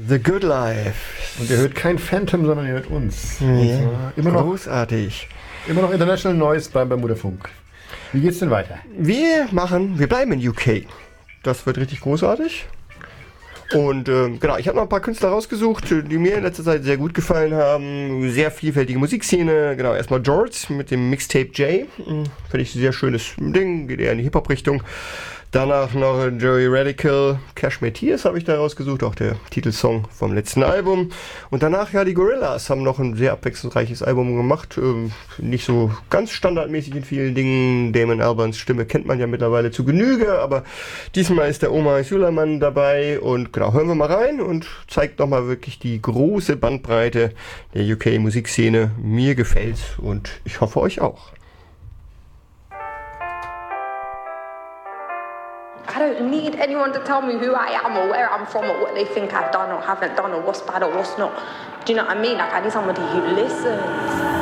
The Good Life. Und ihr hört kein Phantom, sondern ihr hört uns. Ja, Immer noch, großartig. immer noch International Noise beim Bermuda-Funk. Wie geht's denn weiter? Wir bleiben in UK. Das wird richtig großartig. Und genau, ich habe noch ein paar Künstler rausgesucht, die mir in letzter Zeit sehr gut gefallen haben. Sehr vielfältige Musikszene. Genau, erstmal George mit dem Mixtape J. Finde ich ein sehr schönes Ding, geht eher in die Hip-Hop-Richtung. Danach noch Joey Radical, Cashmere Tears habe ich da rausgesucht, auch der Titelsong vom letzten Album. Und danach ja die Gorillaz haben noch ein sehr abwechslungsreiches Album gemacht. Nicht so ganz standardmäßig in vielen Dingen. Damon Albarns Stimme kennt man ja mittlerweile zu Genüge, aber diesmal ist der Omar Suleiman dabei. Und genau, hören wir mal rein und zeigt nochmal wirklich die große Bandbreite der UK-Musikszene. Mir gefällt's und ich hoffe euch auch. I don't need anyone to tell me who I am or where I'm from or what they think I've done or haven't done or what's bad or what's not. Do you know what I mean? Like, I need somebody who listens.